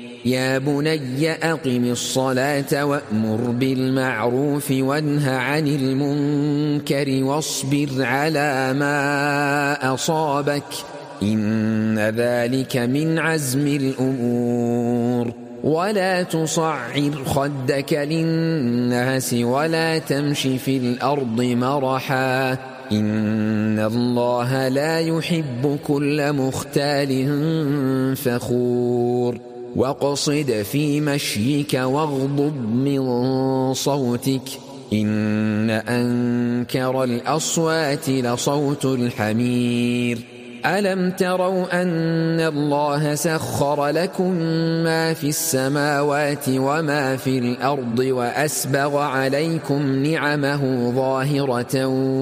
يا بني أقم الصلاة وأمر بالمعروف وانه عن المنكر واصبر على ما أصابك إن ذلك من عزم الأمور ولا تصعر خدك للناس ولا تمش في الأرض مرحا إن الله لا يحب كل مختال فخور واقصد في مشيك واغضض من صوتك إن أنكر الأصوات لصوت الحمير ألم تروا أن الله سخر لكم ما في السماوات وما في الأرض وأسبغ عليكم نعمه ظاهرة